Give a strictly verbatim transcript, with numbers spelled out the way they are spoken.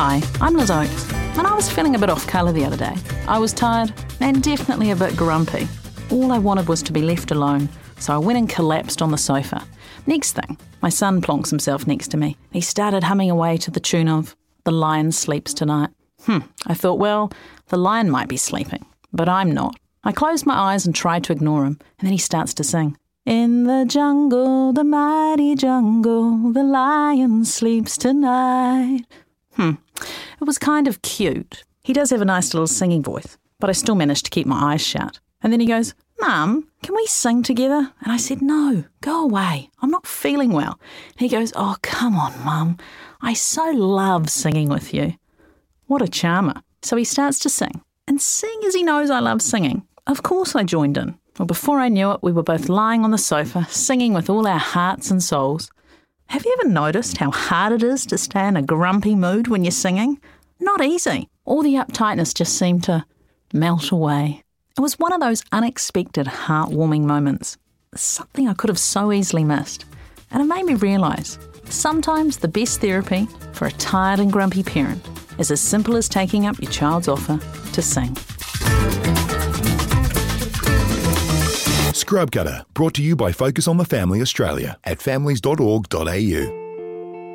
Hi, I'm Liz Oakes, and I was feeling a bit off colour the other day. I was tired and definitely a bit grumpy. All I wanted was to be left alone, so I went and collapsed on the sofa. Next thing, my son plonks himself next to me. He started humming away to the tune of The Lion Sleeps Tonight. Hmm, I thought, well, the lion might be sleeping, but I'm not. I closed my eyes and tried to ignore him, and then he starts to sing. In the jungle, the mighty jungle, the lion sleeps tonight. Hmm, it was kind of cute. He does have a nice little singing voice, but I still managed to keep my eyes shut. And then he goes, Mum, can we sing together? And I said, no, go away. I'm not feeling well. And he goes, oh, come on, Mum. I so love singing with you. What a charmer. So he starts to sing. And seeing as he knows I love singing, of course I joined in. Well, before I knew it, we were both lying on the sofa, singing with all our hearts and souls. Have you ever noticed how hard it is to stay in a grumpy mood when you're singing? Not easy. All the uptightness just seemed to melt away. It was one of those unexpected, heartwarming moments. Something I could have so easily missed. And it made me realise, sometimes the best therapy for a tired and grumpy parent is as simple as taking up your child's offer to sing. Scrub Gutter, brought to you by Focus on the Family Australia at families dot org dot a u.